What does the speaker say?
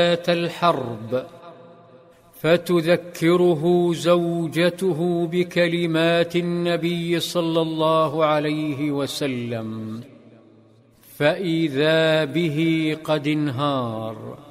الحرب، فتذكره زوجته بكلمات النبي صلى الله عليه وسلم، فإذا به قد انهار.